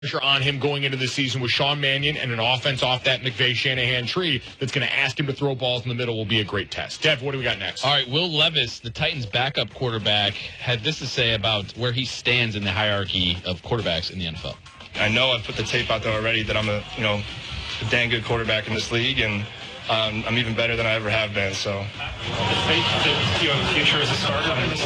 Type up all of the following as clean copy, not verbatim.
pressure on him going into the season with Sean Mannion and an offense off that McVay-Shanahan tree that's going to ask him to throw balls in the middle will be a great test. Dev, what do we got next? All right, Will Levis, the Titans' backup quarterback, had this to say about where he stands in the hierarchy of quarterbacks in the NFL. I know I've put the tape out there already that I'm a dang good quarterback in this league, and I'm even better than I ever have been. So, the faith that the future is a starter.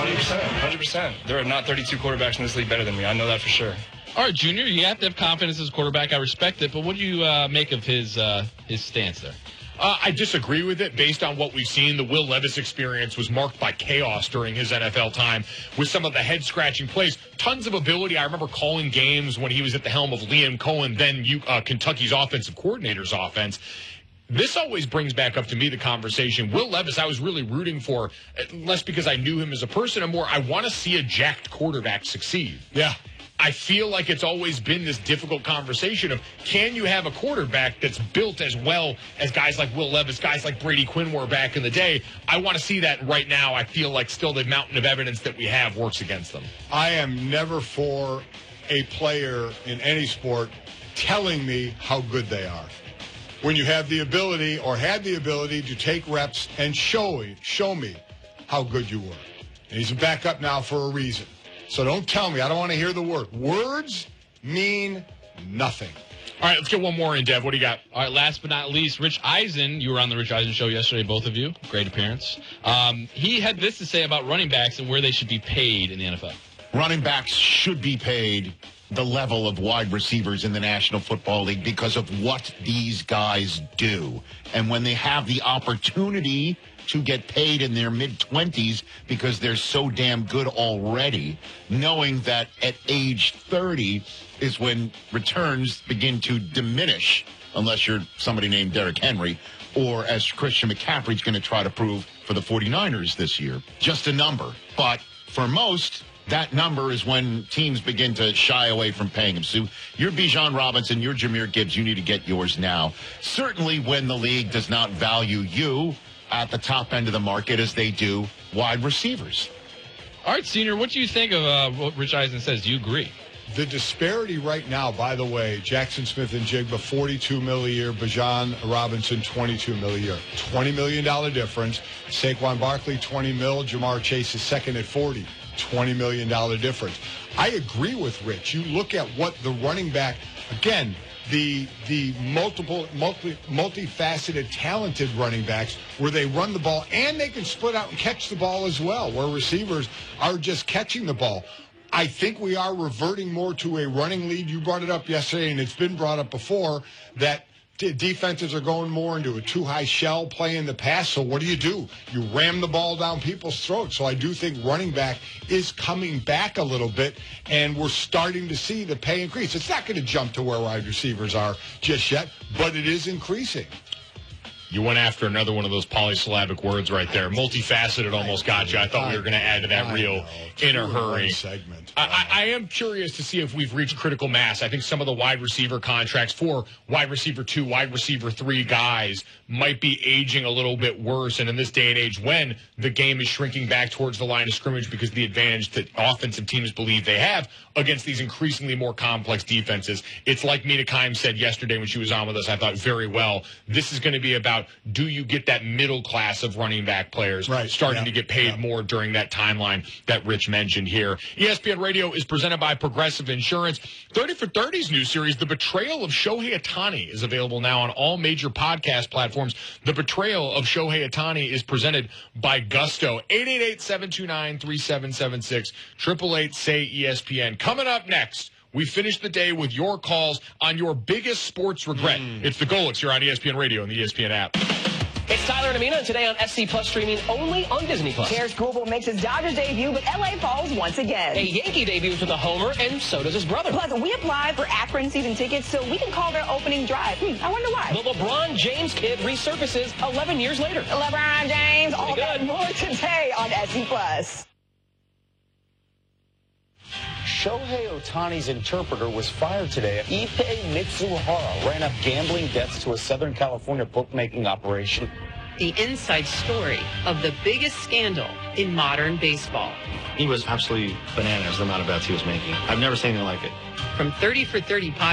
100%. There are not 32 quarterbacks in this league better than me. I know that for sure. All right, Junior, you have to have confidence as a quarterback. I respect it, but what do you make of his stance there? I disagree with it based on what we've seen. The Will Levis experience was marked by chaos during his NFL time with some of the head-scratching plays. Tons of ability. I remember calling games when he was at the helm of Liam Cohen, then Kentucky's offensive coordinator's offense. This always brings back up to me the conversation. Will Levis, I was really rooting for, less because I knew him as a person, and more I want to see a jacked quarterback succeed. Yeah. I feel like it's always been this difficult conversation of, can you have a quarterback that's built as well as guys like Will Levis, guys like Brady Quinn were back in the day? I want to see that right now. I feel like still the mountain of evidence that we have works against them. I am never for a player in any sport telling me how good they are. When you have the ability or had the ability to take reps and show me how good you were. And he's a backup now for a reason. So don't tell me. I don't want to hear the word. Words mean nothing. All right, let's get one more in, Dev. What do you got? All right, last but not least, Rich Eisen. You were on the Rich Eisen show yesterday, both of you. Great appearance. He had this to say about running backs and where they should be paid in the NFL. Running backs should be paid the level of wide receivers in the National Football League because of what these guys do. And when they have the opportunity to get paid in their mid-20s because they're so damn good already, knowing that at age 30 is when returns begin to diminish, unless you're somebody named Derrick Henry, or as Christian McCaffrey's going to try to prove for the 49ers this year. Just a number. But for most, that number is when teams begin to shy away from paying him. So you're Bijan Robinson, you're Jahmyr Gibbs, you need to get yours now. Certainly when the league does not value you at the top end of the market as they do wide receivers. All right, Senior, what do you think of what Rich Eisen says? Do you agree? The disparity right now, by the way, Jackson Smith and Jigba, $42 million a year. Bijan Robinson, $22 million a year. $20 million difference. Saquon Barkley, $20 million. Jamar Chase is second at $40 million. $20 million difference. I agree with Rich. You look at what the running back, again, the multifaceted, talented running backs where they run the ball and they can split out and catch the ball as well, where receivers are just catching the ball. I think we are reverting more to a running lead. You brought it up yesterday, and it's been brought up before, that defenses are going more into a too-high shell play in the pass. So what do? You ram the ball down people's throats. So I do think running back is coming back a little bit, and we're starting to see the pay increase. It's not going to jump to where wide receivers are just yet, but it is increasing. You went after another one of those polysyllabic words right there. Multifaceted almost got you. I thought we were going to add to that reel in a hurry. I am curious to see if we've reached critical mass. I think some of the wide receiver contracts for wide receiver 2, wide receiver 3 guys might be aging a little bit worse. And in this day and age, when the game is shrinking back towards the line of scrimmage because of the advantage that offensive teams believe they have against these increasingly more complex defenses, it's like Mina Kimes said yesterday when she was on with us, I thought very well, this is going to be about, do you get that middle class of running back players starting to get paid more during that timeline that Rich mentioned here. ESPN Radio is presented by Progressive Insurance. 30 for 30's new series, The Betrayal of Shohei Ohtani, is available now on all major podcast platforms. The Betrayal of Shohei Ohtani is presented by Gusto. 888-729-3776, 888-SAY-ESPN. Coming up next, we finish the day with your calls on your biggest sports regret. It's the Golics here on ESPN Radio and the ESPN app. It's Tyler and Amina today on SC Plus, streaming only on Disney Plus. Terrence Grubel makes his Dodgers debut, but LA falls once again. A Yankee debuts with a homer, and so does his brother. Plus, we applied for Akron season tickets so we can call their opening drive. I wonder why. The LeBron James kid resurfaces 11 years later. LeBron James, all that and more today on SC Plus. Shohei Ohtani's interpreter was fired today. Ippei Mitsuhara ran up gambling debts to a Southern California bookmaking operation. The inside story of the biggest scandal in modern baseball. He was absolutely bananas the amount of bets he was making. I've never seen anything like it. from 30 for 30 podcast.